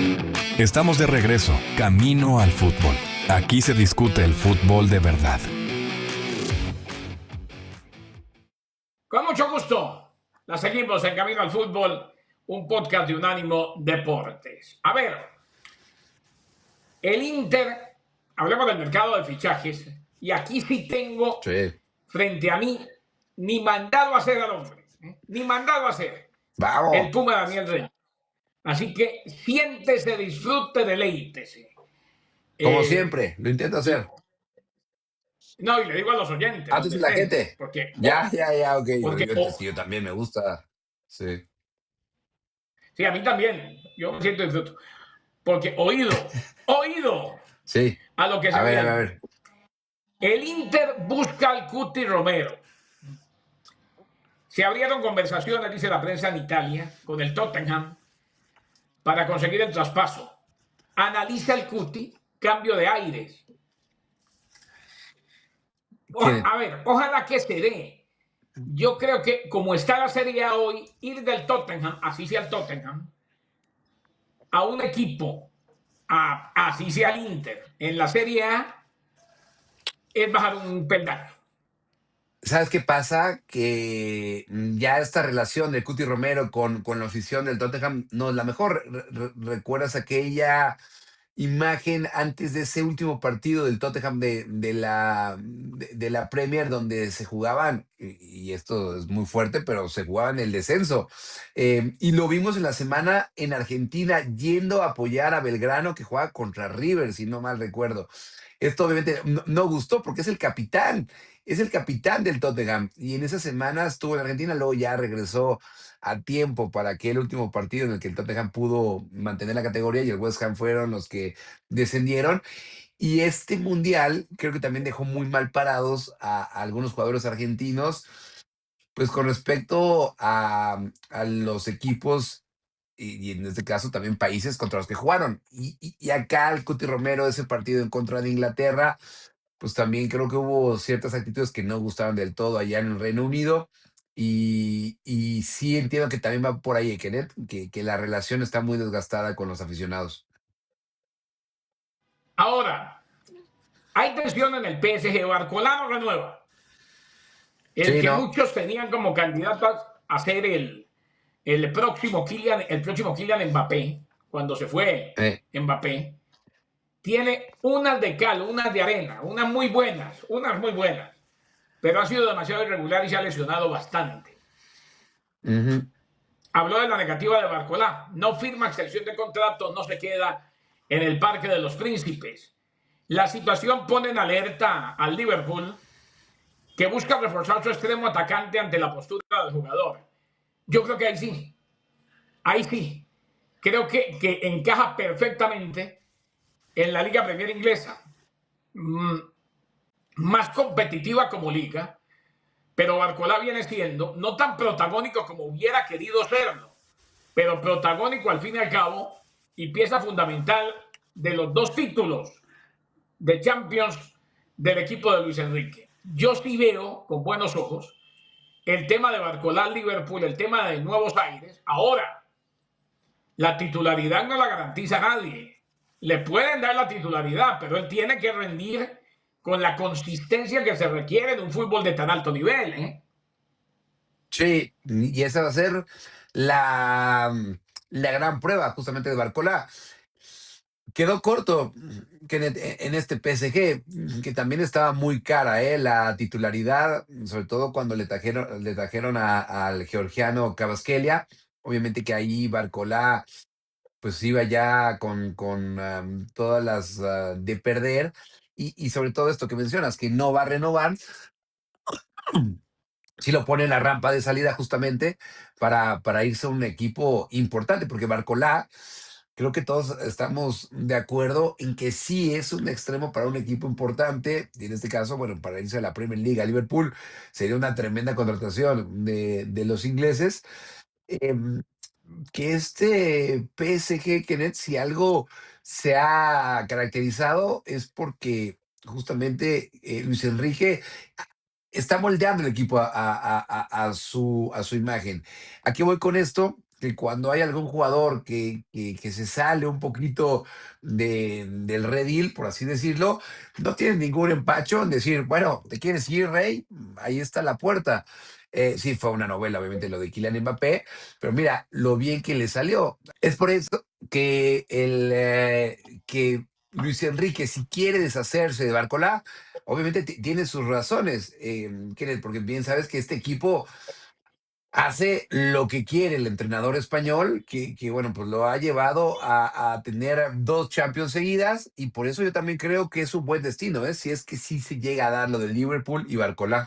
Estamos de regreso, camino al fútbol. Aquí se discute el fútbol de verdad. Con mucho gusto, la seguimos en Camino al Fútbol, un podcast de Unánimo Deportes. A ver, el Inter, hablemos del mercado de fichajes, y aquí sí tengo frente a mí, ni mandado a hacer al hombre, ni mandado a hacer, el Puma Daniel Rey. Así que siéntese, disfrute, deleítese. Como siempre, lo intento hacer. No, y le digo a los oyentes. Antes de la gente. Porque, Ya, ok. Porque, yo también me gusta. Sí. Sí, a mí también. Yo me siento disfruto. Porque oído. Sí. A lo que se a viene. ver. El Inter busca al Cuti Romero. Se abrieron conversaciones, dice la prensa en Italia, con el Tottenham para conseguir el traspaso. Analiza el Cuti, cambio de aires. A ver, ojalá que se dé. Yo creo que como está la Serie A hoy, ir del Tottenham, así sea el Tottenham, a un equipo, así sea el Inter, en la Serie A, es bajar un peldaño. ¿Sabes qué pasa? Que ya esta relación de Cuti Romero con la afición del Tottenham no es la mejor. ¿Recuerdas aquella imagen antes de ese último partido del Tottenham de la Premier donde se jugaban, y esto es muy fuerte, pero se jugaban el descenso? Y lo vimos en la semana en Argentina yendo a apoyar a Belgrano, que juega contra River, si no mal recuerdo. Esto obviamente no gustó porque es el capitán del Tottenham, y en esas semanas estuvo en Argentina, luego ya regresó a tiempo para aquel último partido en el que el Tottenham pudo mantener la categoría y el West Ham fueron los que descendieron. Y este mundial creo que también dejó muy mal parados a algunos jugadores argentinos, pues con respecto a los equipos y en este caso también países contra los que jugaron. Y acá el Cuti Romero, ese partido en contra de Inglaterra, pues también creo que hubo ciertas actitudes que no gustaron del todo allá en el Reino Unido. Y sí entiendo que también va por ahí, Kenneth, que la relación está muy desgastada con los aficionados. Ahora, hay tensión en el PSG. Barcolá no renueva. El que muchos tenían como candidato a ser el próximo Kylian Mbappé, cuando se fue Mbappé, tiene unas de cal, unas de arena, unas muy buenas, pero ha sido demasiado irregular y se ha lesionado bastante. Habló de la negativa de Barcolá. No firma extensión de contrato, no se queda en el Parque de los Príncipes. La situación pone en alerta al Liverpool, que busca reforzar su extremo atacante ante la postura del jugador. Yo creo que ahí sí. Creo que encaja perfectamente en la Liga Premier inglesa. Más competitiva como liga, pero Barcolá viene siendo no tan protagónico como hubiera querido serlo, pero protagónico al fin y al cabo y pieza fundamental de los 2 títulos de Champions del equipo de Luis Enrique. Yo sí veo con buenos ojos el tema de Barcolá Liverpool, el tema de nuevos aires. Ahora, la titularidad no la garantiza nadie. Le pueden dar la titularidad, pero él tiene que rendir con la consistencia que se requiere de un fútbol de tan alto nivel. Sí, y esa va a ser la gran prueba justamente de Barcolá. Quedó corto Kenneth, en este PSG, que también estaba muy cara, la titularidad, sobre todo cuando le trajeron al georgiano Kvaratskhelia. Obviamente que ahí Barcolá pues iba ya con todas las de perder, y sobre todo esto que mencionas, que no va a renovar, sí lo pone en la rampa de salida justamente para irse a un equipo importante, porque Barcolá, creo que todos estamos de acuerdo en que sí es un extremo para un equipo importante, y en este caso, bueno, para irse a la Premier League, a Liverpool, sería una tremenda contratación de los ingleses. Que este PSG, Kenneth, si algo se ha caracterizado es porque justamente Luis Enrique está moldeando el equipo a su imagen. ¿A qué voy con esto? que cuando hay algún jugador que se sale un poquito del redil, por así decirlo, no tiene ningún empacho en decir, bueno, ¿te quieres ir, Rey? Ahí está la puerta. Sí, fue una novela, obviamente, lo de Kylian Mbappé, pero mira lo bien que le salió. Es por eso que Luis Enrique, si quiere deshacerse de Barcolá, obviamente tiene sus razones, Kenneth, porque bien sabes que este equipo hace lo que quiere el entrenador español, bueno, pues lo ha llevado a tener 2 Champions seguidas, y por eso yo también creo que es un buen destino, ¿eh? Si es que sí se llega a dar lo de Liverpool y Barcolá.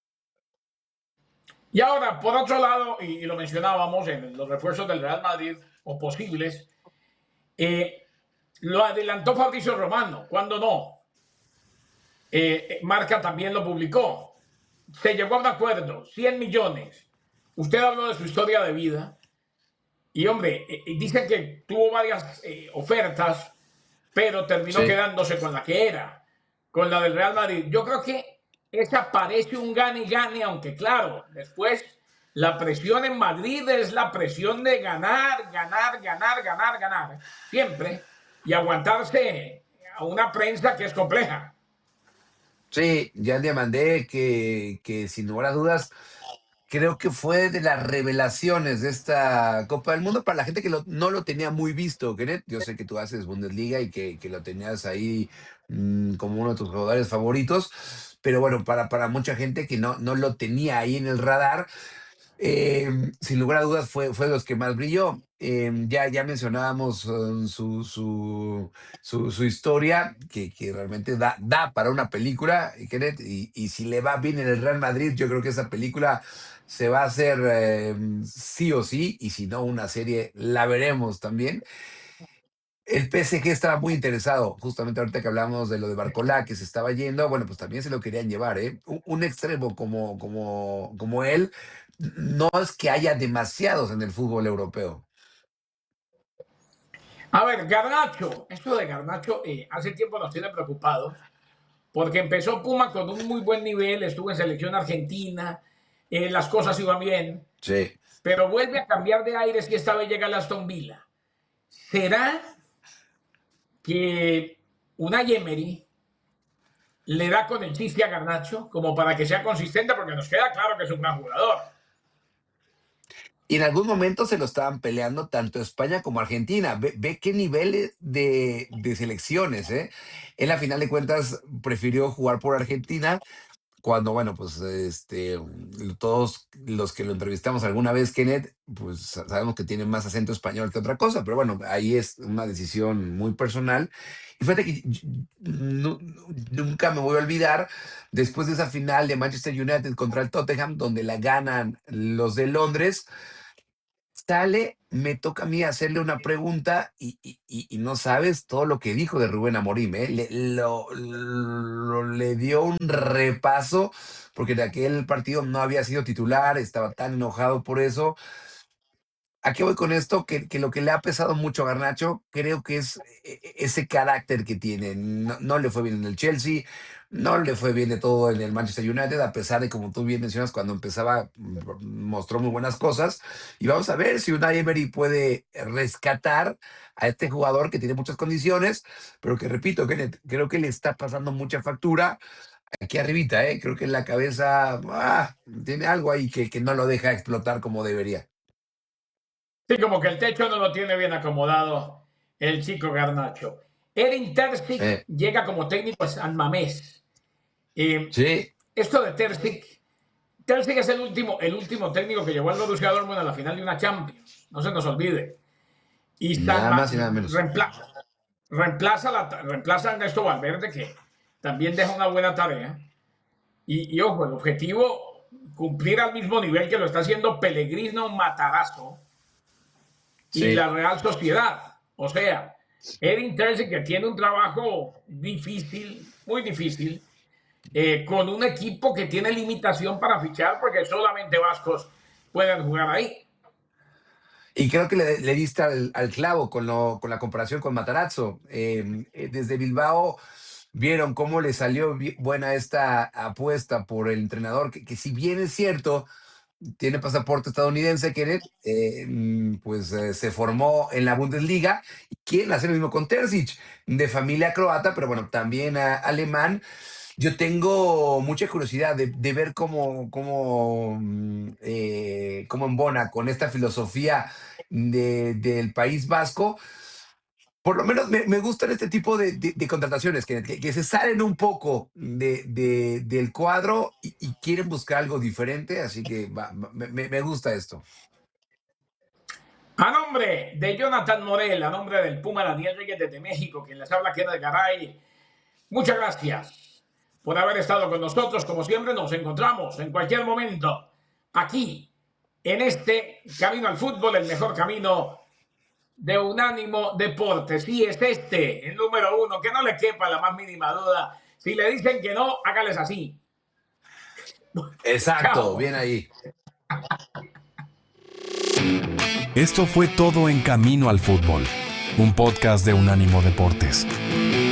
Y ahora, por otro lado, y lo mencionábamos en los refuerzos del Real Madrid, o posibles, eh, lo adelantó Fabricio Romano, cuando no. Marca también lo publicó. Se llegó a un acuerdo, 100 millones. Usted habló de su historia de vida y, hombre, dice que tuvo varias ofertas, pero terminó Sí. quedándose con la que era, con la del Real Madrid. Yo creo que esa parece un gane y gane, aunque claro, después la presión en Madrid es la presión de ganar, ganar, ganar, ganar, ganar, siempre, y aguantarse a una prensa que es compleja. Sí, ya le mandé que sin lugar a dudas creo que fue de las revelaciones de esta Copa del Mundo para la gente que no lo tenía muy visto, Kenneth. Yo sé que tú haces Bundesliga y que lo tenías ahí como uno de tus jugadores favoritos, pero bueno, para mucha gente que no lo tenía ahí en el radar, sin lugar a dudas fue de los que más brilló. Ya mencionábamos su historia, que realmente da para una película, Kenneth, y si le va bien en el Real Madrid, yo creo que esa película se va a hacer sí o sí, y si no, una serie la veremos también. El PSG estaba muy interesado, justamente ahorita que hablamos de lo de Barcolá, que se estaba yendo, bueno, pues también se lo querían llevar, ¿eh? Un extremo como él, no es que haya demasiados en el fútbol europeo. A ver, Garnacho, esto de Garnacho hace tiempo nos tiene preocupados, porque empezó Puma con un muy buen nivel, estuvo en selección argentina, las cosas iban bien, Sí. pero vuelve a cambiar de aires y esta vez llega a Aston Villa. ¿Será que una Emery le da con el chiste a Garnacho como para que sea consistente? Porque nos queda claro que es un gran jugador. Y en algún momento se lo estaban peleando tanto España como Argentina. Ve qué nivel de selecciones, ¿eh? Él, a final de cuentas, prefirió jugar por Argentina cuando, bueno, pues todos los que lo entrevistamos alguna vez, Kenneth, pues sabemos que tiene más acento español que otra cosa, pero bueno, ahí es una decisión muy personal. Y fíjate que nunca me voy a olvidar, después de esa final de Manchester United contra el Tottenham, donde la ganan los de Londres, sale, me toca a mí hacerle una pregunta y no sabes todo lo que dijo de Rubén Amorim, ¿eh? Le dio un repaso, porque de aquel partido no había sido titular, estaba tan enojado por eso. ¿A qué voy con esto? Que lo que le ha pesado mucho a Garnacho, creo que es ese carácter que tiene. No le fue bien en el Chelsea, no le fue bien de todo en el Manchester United, a pesar de, como tú bien mencionas, cuando empezaba mostró muy buenas cosas. Y vamos a ver si Unai Emery puede rescatar a este jugador que tiene muchas condiciones, pero que, repito, creo que le está pasando mucha factura aquí arribita, ¿eh? Creo que en la cabeza tiene algo ahí que no lo deja explotar como debería. Sí, como que el techo no lo tiene bien acomodado el chico Garnacho. Erin Terzic Eh, llega como técnico a San Mamés. Eh, sí. esto de Terzic es el último técnico que llevó al Borussia Dortmund a la final de una Champions. No se nos olvide. Y Nada más y nada menos. reemplaza a Ernesto Valverde, que también deja una buena tarea. Y ojo, el objetivo, cumplir al mismo nivel que lo está haciendo Pellegrino Matarazzo y Sí. la Real Sociedad. O sea, Edin Terzic, que tiene un trabajo difícil, muy difícil, con un equipo que tiene limitación para fichar porque solamente vascos pueden jugar ahí. Y creo que le diste al clavo con la comparación con Matarazzo. Desde Bilbao vieron cómo le salió buena esta apuesta por el entrenador, que si bien es cierto, tiene pasaporte estadounidense, Kenneth, pues se formó en la Bundesliga y quieren hacer lo mismo con Terzic, de familia croata, pero bueno, también alemán. Yo tengo mucha curiosidad de ver cómo embona con esta filosofía del País Vasco. Por lo menos me gustan este tipo de contrataciones que se salen un poco del cuadro y quieren buscar algo diferente, así que me gusta esto. A nombre de Jonathan Morel, a nombre del Puma Daniel Reyes desde México, quien les habla Kenneth Garay, muchas gracias por haber estado con nosotros. Como siempre, nos encontramos en cualquier momento aquí, en este Camino al Fútbol, el mejor camino de Unánimo Deportes. Sí, es este, el número 1, que no le quepa la más mínima duda. Si le dicen que no, hágales así. Exacto, Chao. bien ahí. Esto fue todo en Camino al Fútbol, un podcast de Unánimo Deportes.